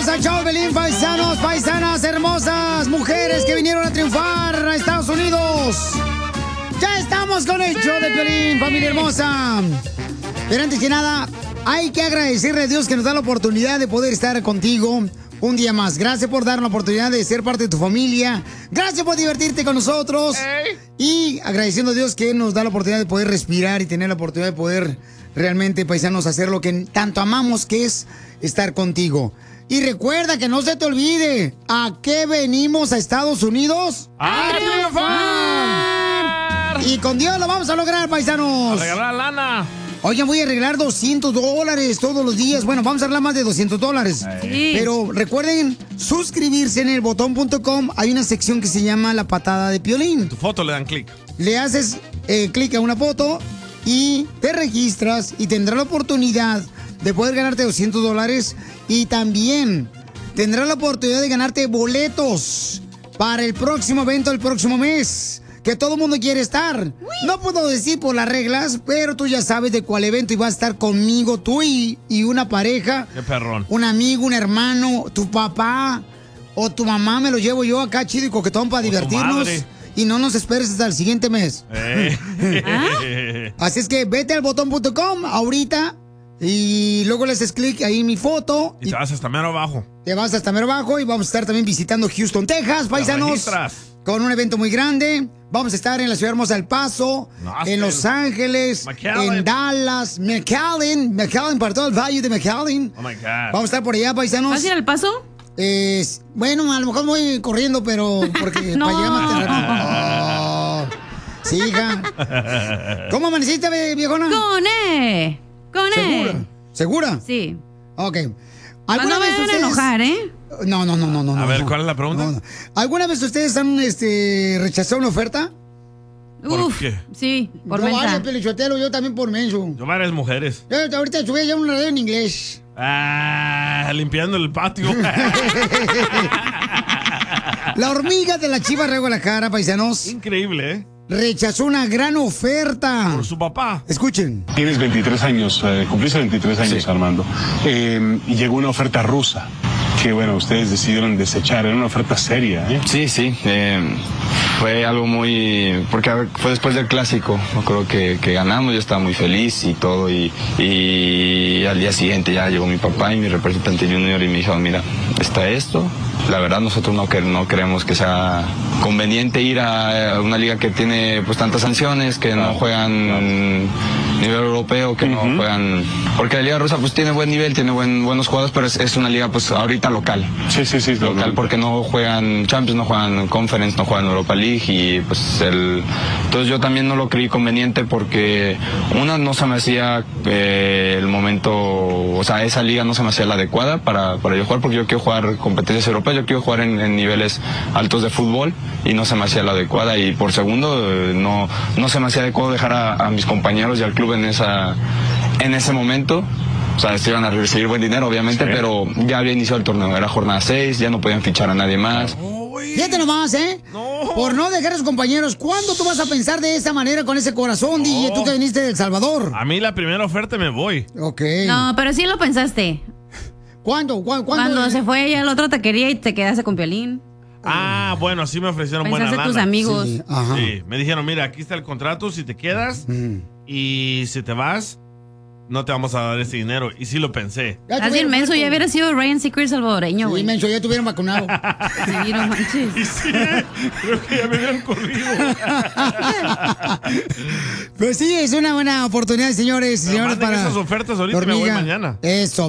Bienvenidos al show, Pelín, paisanos, paisanas, hermosas mujeres que vinieron a triunfar a Estados Unidos. Ya estamos con el show de Pelín, familia hermosa. Pero antes que nada, hay que agradecerle a Dios que nos da la oportunidad de poder estar contigo un día más. Gracias por darnos la oportunidad de ser parte de tu familia. Gracias por divertirte con nosotros. Y agradeciendo a Dios que nos da la oportunidad de poder respirar y tener la oportunidad de poder realmente, paisanos, hacer lo que tanto amamos, que es estar contigo. Y recuerda que no se te olvide, ¿a qué venimos a Estados Unidos? ¡A triunfar! Y con Dios lo vamos a lograr, paisanos. ¡A regalar lana! Oigan, voy a arreglar $200 todos los días. Bueno, vamos a arreglar más de $200. Sí. Pero recuerden suscribirse en elbotón.com. Hay una sección que se llama La Patada de Piolín. Tu foto le dan clic. Le haces clic a una foto y te registras y tendrás la oportunidad de poder ganarte $200 y también tendrás la oportunidad de ganarte boletos para el próximo evento del próximo mes, que todo el mundo quiere estar. No puedo decir por las reglas, pero tú ya sabes de cuál evento y vas a estar conmigo, tú y una pareja. Qué perrón. Un amigo, un hermano, tu papá o tu mamá, me lo llevo yo acá chido y coquetón para divertirnos. Y no nos esperes hasta el siguiente mes. Así es que vete al botón.com ahorita y luego le haces clic ahí en mi foto. Y te vas hasta mero abajo. Te vas hasta mero abajo y vamos a estar también visitando Houston, Texas, paisanos. Con un evento muy grande. Vamos a estar en la ciudad hermosa del Paso, en Los Ángeles, en Dallas, McAllen, para todo el valle de McAllen. Oh my God. Vamos a estar por allá, paisanos. ¿Vas a ir al Paso? Bueno, a lo mejor voy corriendo, pero porque No. para llegar más temprano. Sí, hija. ¿Cómo amaneciste, viejona? Con E. ¿Segura? ¿Segura? Sí. Ok. No ¿Alguna me vez van a ustedes... enojar, ¿eh? No. A ver, ¿cuál es la pregunta? No. ¿Alguna vez ustedes han rechazado una oferta? ¿Por qué? Sí, por No mensa. vale, Pelichotelo, yo también por menso. Yo varias mujeres. Yo ahorita subí ya una radio en inglés. Limpiando el patio. La hormiga de la Chiva de Guadalajara, paisanos. Increíble, ¿eh? Rechazó una gran oferta. Por su papá. Escuchen. Tienes 23 años, cumpliste 23 años, Sí. Armando. Y llegó una oferta rusa que, bueno, ustedes decidieron desechar. Era una oferta seria, ¿eh? Sí, fue algo muy... porque fue después del clásico, yo creo que ganamos, yo estaba muy feliz y todo, y al día siguiente ya llegó mi papá y mi representante junior y me dijo, mira, está esto, la verdad nosotros no creemos que sea conveniente ir a una liga que tiene pues tantas sanciones, que no juegan nivel europeo, que no juegan... porque la liga rusa pues tiene buen nivel, tiene buenos jugadores, pero es una liga pues ahorita local. Sí. Local, porque no juegan Champions, no juegan Conference, no juegan Europa League y pues entonces yo también no lo creí conveniente porque no se me hacía el momento, o sea, esa liga no se me hacía la adecuada para yo jugar, porque yo quiero jugar competencias europeas, yo quiero jugar en niveles altos de fútbol y no se me hacía la adecuada, y por segundo no se me hacía adecuado dejar a mis compañeros y al club en ese momento. O sea, se iban a recibir buen dinero, obviamente, sí, pero ya había iniciado el torneo, era jornada 6, ya no podían fichar a nadie más. Fíjate nomás, ¿eh? No. Por no dejar a sus compañeros. ¿Cuándo tú vas a pensar de esa manera con ese corazón, DJ, tú que viniste de El Salvador? A mí la primera oferta me voy. Ok. No, pero sí lo pensaste. ¿Cuándo? Cuando se fue ella, el otro te quería y te quedaste con Piolín. Bueno, sí me ofrecieron buena Pensaste lana. tus amigos. Sí, ajá. Sí, me dijeron, mira, aquí está el contrato, si te quedas y si te vas, no te vamos a dar ese dinero. Y sí lo pensé. Estás bien menso, ya hubiera sido Ryan Seacrest salvadoreño, güey. Sí, menso, ya te hubieran vacunado. Sí, no manches. Y sí, creo que ya me hubieran corrido. Pues sí, es una buena oportunidad, señores y señores, manden para... esas ofertas ahorita, me voy hormiga. mañana. Eso.